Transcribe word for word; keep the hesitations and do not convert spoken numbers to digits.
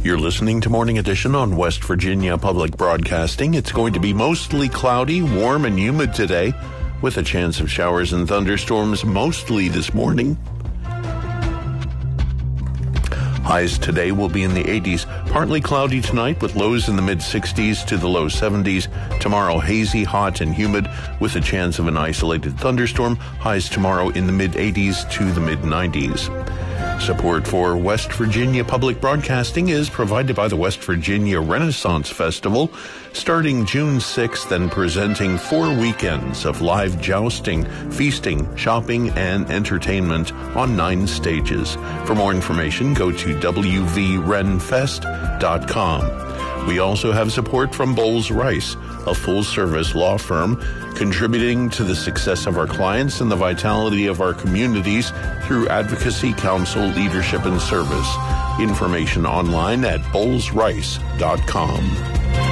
You're listening to Morning Edition on West Virginia Public Broadcasting. It's going to be mostly cloudy, warm and humid today, with a chance of showers and thunderstorms mostly this morning. Highs today will be in the eighties. Partly cloudy tonight with lows in the mid-sixties to the low seventies. Tomorrow, hazy, hot, and humid with a chance of an isolated thunderstorm. Highs tomorrow in the mid-eighties to the mid-nineties. Support for West Virginia Public Broadcasting is provided by the West Virginia Renaissance Festival, starting June sixth and presenting four weekends of live jousting, feasting, shopping, and entertainment on nine stages. For more information, go to w v ren fest dot com. We also have support from Bowles Rice, a full-service law firm contributing to the success of our clients and the vitality of our communities through advocacy, counsel, leadership, and service. Information online at bowles rice dot com.